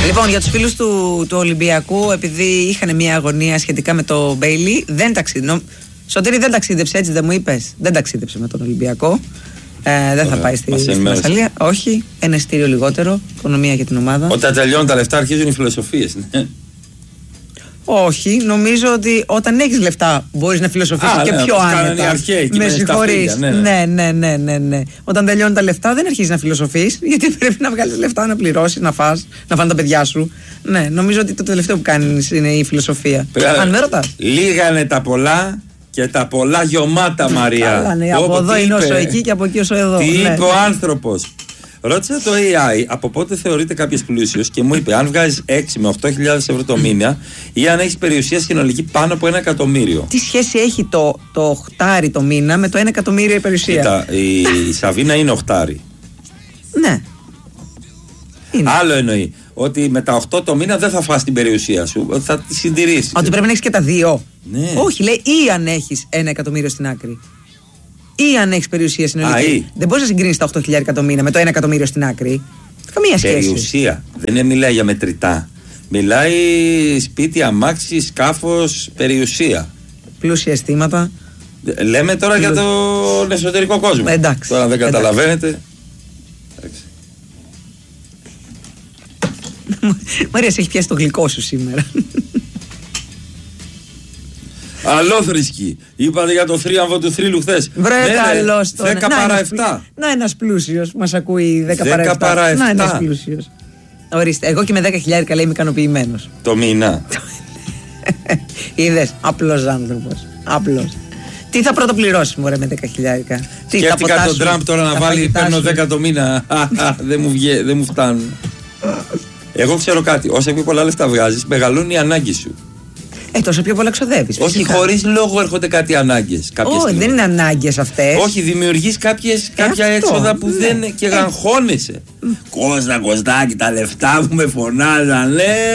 Λοιπόν, για τους φίλους του Ολυμπιακού, επειδή είχαν μια αγωνία σχετικά με το Μπέιλι, Σωτήρη δεν ταξίδεψε, έτσι δεν μου είπες? Δεν ταξίδεψε με τον Ολυμπιακό. Δεν θα πάει στη Μασσαλία. Όχι, ένα ειστήριο λιγότερο. Οικονομία για την ομάδα. Όταν τελειώνουν τα λεφτά, αρχίζουν οι φιλοσοφίες. Όχι, νομίζω ότι όταν έχεις λεφτά μπορείς να φιλοσοφήσεις και πιο άνετα. Με συγχωρείς. Ναι. Όταν τελειώνουν τα λεφτά δεν αρχίζεις να φιλοσοφείς, γιατί πρέπει να βγάλεις λεφτά, να πληρώσεις, να φας, να φάνε τα παιδιά σου. Ναι, νομίζω ότι το τελευταίο που κάνεις είναι η φιλοσοφία. Αν με ρωτάς. Λίγανε τα πολλά και τα πολλά γιωμάτα, Μαρία. Καλά, ναι, από εδώ είναι όσο εκεί και από εκεί όσο εδώ. Τι είπε ο άνθρωπος? Ρώτησα το AI από πότε θεωρείται κάποιος πλούσιος και μου είπε αν βγάζεις 6 με 8.000 ευρώ το μήνα ή αν έχεις περιουσία συνολική πάνω από 1 εκατομμύριο. Τι σχέση έχει το 8 το μήνα με το 1 εκατομμύριο η περιουσία? Κοίτα, η Σαβίνα είναι 8. Ναι. Είναι. Άλλο εννοεί. Ότι με τα 8 το μήνα δεν θα φας την περιουσία σου, θα τη συντηρήσεις. Ότι πρέπει να έχεις και τα δύο. Ναι. Όχι, λέει ή αν έχεις 1 εκατομμύριο στην άκρη. Ή αν έχεις περιουσία συνολική. Δεν μπορείς να συγκρίνεις τα 8.000 το μήνα με το 1 εκατομμύριο στην άκρη. Καμία σχέση. Περιουσία. Δεν μιλάει για μετρητά. Μιλάει σπίτι, αμάξι, σκάφος, περιουσία. Πλούσια αισθήματα. Λέμε τώρα για τον εσωτερικό κόσμο. Εντάξει. Τώρα δεν καταλαβαίνετε. Μαρία, σε έχει πιάσει το γλυκό σου σήμερα. Αλόθρησκοι. Είπατε για το θρίαμβο του θρύλου χθες. Βρε καλώς τώρα. 10 παρά 7. Να ένας πλούσιος. Μας ακούει 10 παρά 7. Να ένας πλούσιος. Ορίστε, εγώ και με 10.000 λέει είμαι ικανοποιημένος. Το μήνα. Είδες, απλός άνθρωπος. Απλός. Τι θα πρωτοπληρώσεις μωρέ με 10.000? Σκέφτηκα τον Τραμπ τώρα να βάλει παίρνω 10 το μήνα. Δεν μου φτάνουν. Εγώ ξέρω κάτι. Όσα πιο πολλά λεφτά βγάζεις, μεγαλώνει η ανάγκη σου. Τόσο πιο πολλά ξοδεύεις. Όχι, χωρίς λόγο έρχονται κάτι ανάγκες. Όχι, δεν είναι ανάγκες αυτές. Όχι, δημιουργείς κάποια έξοδα που δεν. Και αγχώνεσαι. Κώστα, Κωστάκι, τα λεφτά που με φωνάζανε.